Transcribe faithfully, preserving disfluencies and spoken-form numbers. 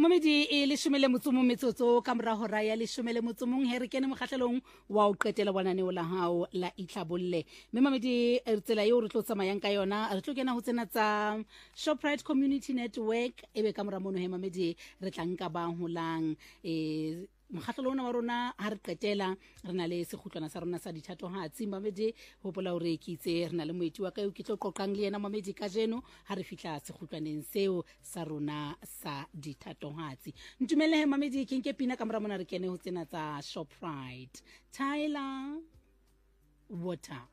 Momedi e le shumele motsomo metsotso ka mora hora ya le shumele motsomong he re kene mokgahlelong wa o qetela bonane o la hao la itlhabolle mme momedi re tsela yo re tlo tsamayang ka yona re tlo kena ho tsena tsa Shoprite Community Network ebe ka mora mono he momedi re tla nka ba holang e mokgahlelo ona wa rona ha re qetela re na le sekhutlwana sa rona sa dithatohatsi mamedi hopola hore ke itse re na le moeti wa ka o ke tlo qoqang le yena mamedi ka jeno ha re fihla sekhutlwaneng seo sa rona sa dithatohatsi ntumele he mamedi ke nke pina ka mora mona re kene ho tsena tsa Shoprite Tyler Water.